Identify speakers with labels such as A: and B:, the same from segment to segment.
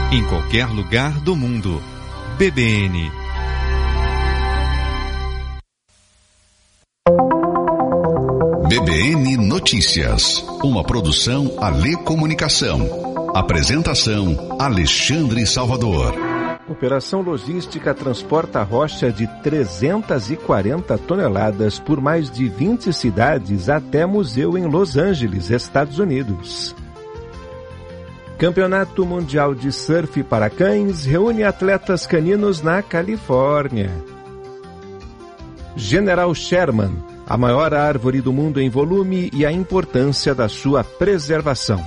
A: Em qualquer lugar do mundo. BBN.
B: BBN Notícias. Uma produção Alê Comunicação. Apresentação Alexandre Salvador.
C: Operação logística transporta rocha de 340 toneladas por mais de 20 cidades até museu em Los Angeles, Estados Unidos. Campeonato Mundial de Surf para Cães reúne atletas caninos na Califórnia. General Sherman, a maior árvore do mundo em volume e a importância da sua preservação.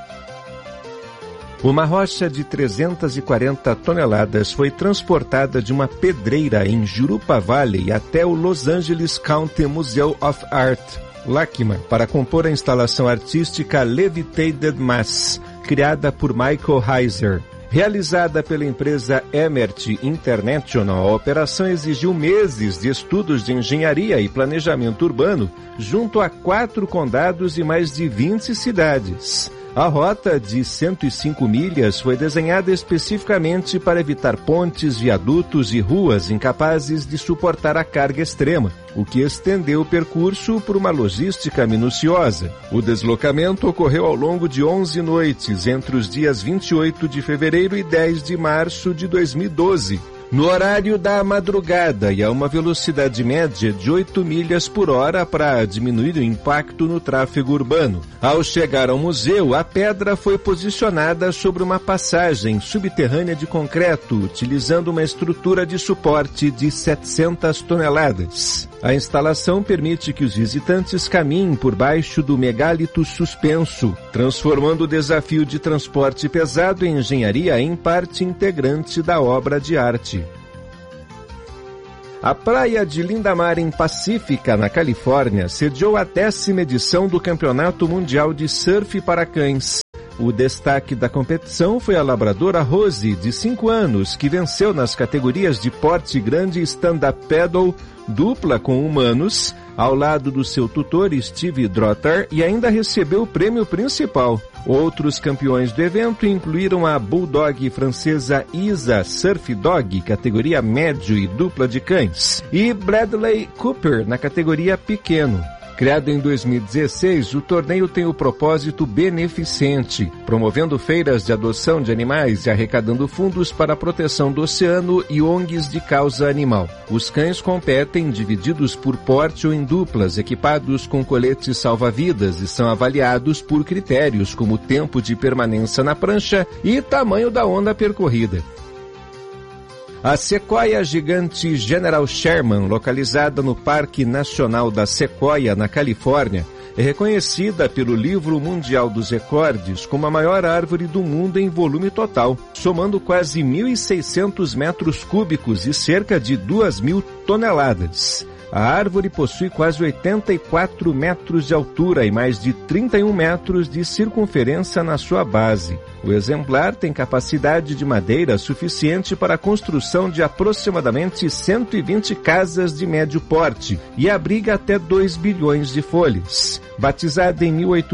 C: Uma rocha de 340 toneladas foi transportada de uma pedreira em Jurupa Valley até o Los Angeles County Museum of Art, LACMA, para compor a instalação artística Levitated Mass, criada por Michael Heiser. Realizada pela empresa Emert International, a operação exigiu meses de estudos de engenharia e planejamento urbano junto a 4 condados e mais de 20 cidades. A rota de 105 milhas foi desenhada especificamente para evitar pontes, viadutos e ruas incapazes de suportar a carga extrema, o que estendeu o percurso por uma logística minuciosa. O deslocamento ocorreu ao longo de 11 noites, entre os dias 28 de fevereiro e 10 de março de 2012. No horário da madrugada e a uma velocidade média de 8 milhas por hora para diminuir o impacto no tráfego urbano. Ao chegar ao museu, a pedra foi posicionada sobre uma passagem subterrânea de concreto, utilizando uma estrutura de suporte de 700 toneladas. A instalação permite que os visitantes caminhem por baixo do megálito suspenso, transformando o desafio de transporte pesado em engenharia em parte integrante da obra de arte. A praia de Lindamar, em Pacífica, na Califórnia, sediou a 10ª edição do Campeonato Mundial de Surf para Cães. O destaque da competição foi a labradora Rose, de 5 anos, que venceu nas categorias de porte grande e stand-up paddle, dupla com humanos, ao lado do seu tutor Steve Drotter, e ainda recebeu o prêmio principal. Outros campeões do evento incluíram a bulldog francesa Isa Surf Dog, categoria médio e dupla de cães, e Bradley Cooper, na categoria pequeno. Criado em 2016, o torneio tem o propósito beneficente, promovendo feiras de adoção de animais e arrecadando fundos para a proteção do oceano e ONGs de causa animal. Os cães competem divididos por porte ou em duplas, equipados com coletes salva-vidas, e são avaliados por critérios como tempo de permanência na prancha e tamanho da onda percorrida. A sequoia gigante General Sherman, localizada no Parque Nacional da Sequoia, na Califórnia, é reconhecida pelo Livro Mundial dos Recordes como a maior árvore do mundo em volume total, somando quase 1.600 metros cúbicos e cerca de 2.000 toneladas. A árvore possui quase 84 metros de altura e mais de 31 metros de circunferência na sua base. O exemplar tem capacidade de madeira suficiente para a construção de aproximadamente 120 casas de médio porte e abriga até 2 bilhões de folhas. Batizada em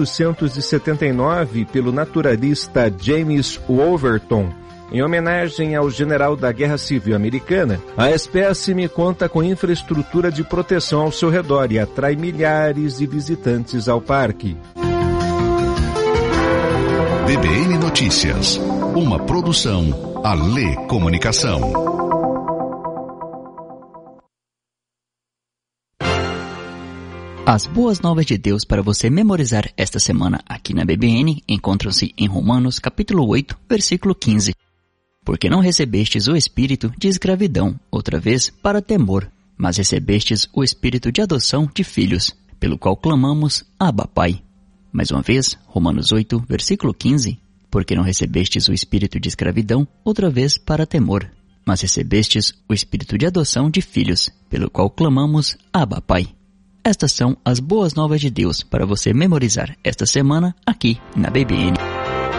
C: 1879 pelo naturalista James Wolverton, em homenagem ao general da Guerra Civil Americana, a espécime conta com infraestrutura de proteção ao seu redor e atrai milhares de visitantes ao parque.
B: BBN Notícias, uma produção Alê Comunicação.
D: As boas novas de Deus para você memorizar esta semana aqui na BBN encontram-se em Romanos capítulo 8, versículo 15. Porque não recebestes o espírito de escravidão, outra vez, para temor, mas recebestes o espírito de adoção de filhos, pelo qual clamamos, Abba, Pai. Mais uma vez, Romanos 8, versículo 15. Porque não recebestes o espírito de escravidão, outra vez, para temor, mas recebestes o espírito de adoção de filhos, pelo qual clamamos, Abba, Pai. Estas são as boas novas de Deus para você memorizar esta semana aqui na BBN.